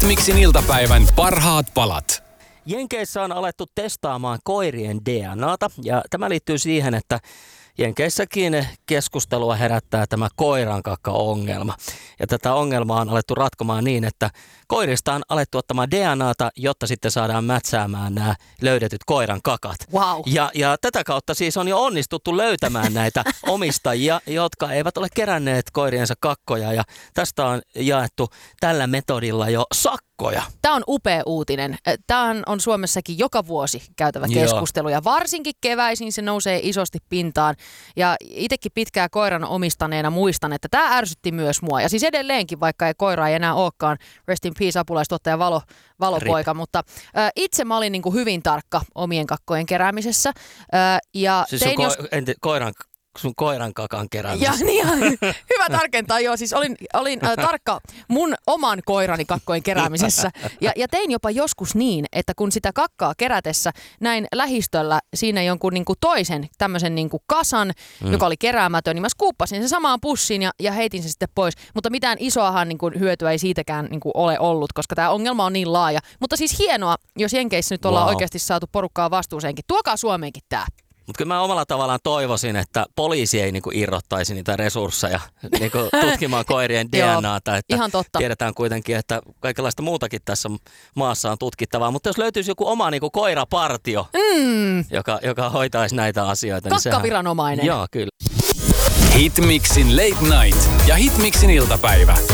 Hitmixin iltapäivän parhaat palat. Jenkeissä on alettu testaamaan koirien DNAta ja tämä liittyy siihen, että Jenkeissäkin keskustelua herättää tämä koirankakka-ongelma. Ja tätä ongelmaa on alettu ratkomaan niin, että koirista on alettu ottamaan DNAta, jotta sitten saadaan mätsäämään nämä löydetyt koiran kakat. Wow. Ja tätä kautta siis on jo onnistuttu löytämään näitä omistajia, jotka eivät ole keränneet koiriensa kakkoja. Ja tästä on jaettu tällä metodilla jo sakkoja. Tämä on upea uutinen. Tämä on Suomessakin joka vuosi käytävä keskustelu ja varsinkin keväisin se nousee isosti pintaan. Ja itsekin pitkään koiran omistaneena muistan, että tämä ärsytti myös mua. Ja siis edelleenkin, vaikka koira ei enää olekaan, rest in peace -apulaistuottaja Valopoika, mutta itse mä olin niin kuin hyvin tarkka omien kakkojen keräämisessä. Ja siis sun koiran kakan keräämisessä. Ja niin, hyvä tarkentaa, joo. Siis olin tarkka mun oman koirani kakkojen keräämisessä. Ja tein jopa joskus niin, että kun sitä kakkaa kerätessä näin lähistöllä siinä jonkun niin kuin toisen tämmöisen niin kuin kasan, joka oli keräämätön, niin mä skuuppasin sen samaan pussiin ja heitin sen sitten pois. Mutta mitään isoahan niin kuin hyötyä ei siitäkään niin kuin ole ollut, koska tämä ongelma on niin laaja. Mutta siis hienoa, jos Jenkeissä nyt ollaan oikeasti saatu porukkaa vastuuseenkin. Tuokaa Suomeenkin tämä. Mutta kyllä mä omalla tavallaan toivoisin, että poliisi ei niinku irrottaisi niitä resursseja niinku tutkimaan koirien DNAta. Että ihan totta. Tiedetään kuitenkin, että kaikenlaista muutakin tässä maassa on tutkittavaa. Mutta jos löytyisi joku oma niinku koirapartio, joka hoitaisi näitä asioita. Kakkaviranomainen. Niin joo, kyllä. Hitmixin Late Night ja Hitmixin iltapäivä.